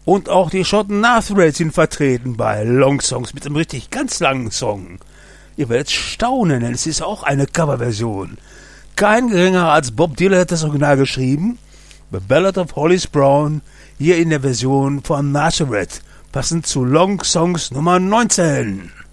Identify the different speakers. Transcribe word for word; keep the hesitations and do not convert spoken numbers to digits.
Speaker 1: Und auch die Schotten Nazareth sind vertreten bei Long Songs mit einem richtig ganz langen Song. Ihr werdet staunen, denn es ist auch eine Coverversion. Kein geringerer als Bob Dylan hat das Original geschrieben. The Ballad of Hollis Brown, hier in der Version von Nazareth, passend zu Long Songs Nummer neunzehn.